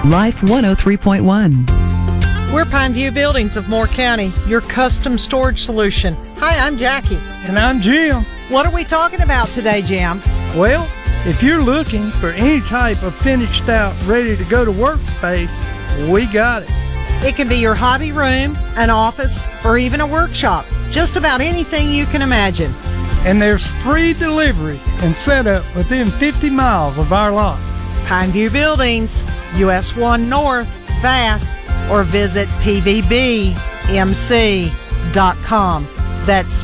Life 103.1. We're Pineview Buildings of Moore County, your custom storage solution. Hi, I'm Jackie. And I'm Jim. What are we talking about today, Jim? Well, if you're looking for any type of finished out, ready to go to workspace, we got it. It can be your hobby room, an office, or even a workshop. Just about anything you can imagine. And there's free delivery and setup within 50 miles of our lot. Pineview Buildings, US 1 North, Vass, or visit pvbmc.com. That's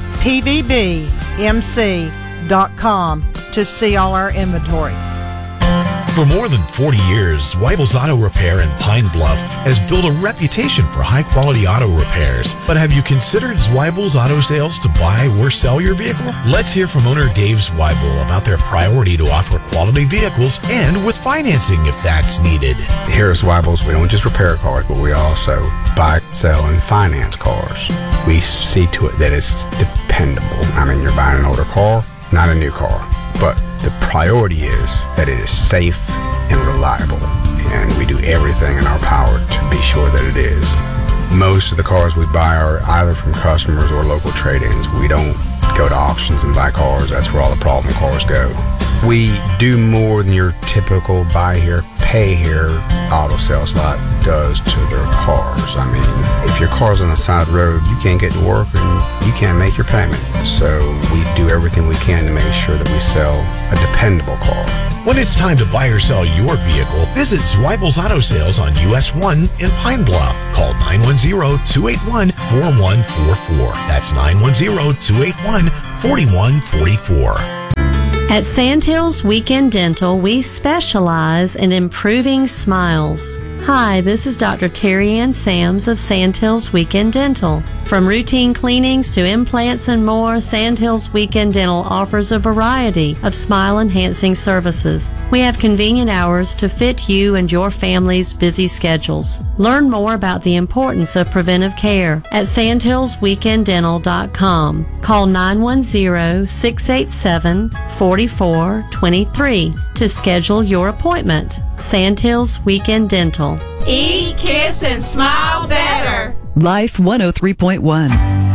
pvbmc.com to see all our inventory. For more than 40 years, Zweibel's Auto Repair in Pine Bluff has built a reputation for high-quality auto repairs. But have you considered Zweibel's Auto Sales to buy or sell your vehicle? Let's hear from owner Dave Zweibel about their priority to offer quality vehicles and with financing if that's needed. Here at Zweibel's, we don't just repair cars, but we also buy, sell, and finance cars. We see to it that it's dependable. I mean, you're buying an older car, not a new car, but the priority is that it is safe and reliable, and we do everything in our power to be sure that it is. Most of the cars we buy are either from customers or local trade-ins. We don't go to auctions and buy cars. That's where all the problem cars go. We do more than your typical buy here, pay here auto sales lot does to their cars. I mean, if your car's on the side of the road, you can't get to work and you can't make your payment. So we do everything we can to make sure that we sell a dependable car. When it's time to buy or sell your vehicle, visit Zweibel's Auto Sales on US 1 in Pine Bluff. Call 910-281-4144. That's 910-281-4144. At Sandhills Weekend Dental, we specialize in improving smiles. Hi, this is Dr. Terry Ann Sams of Sandhills Weekend Dental. From routine cleanings to implants and more, Sandhills Weekend Dental offers a variety of smile-enhancing services. We have convenient hours to fit you and your family's busy schedules. Learn more about the importance of preventive care at sandhillsweekenddental.com. Call 910-687-4423 to schedule your appointment. Sandhills Weekend Dental. Eat, kiss, and smile better. Life 103.1.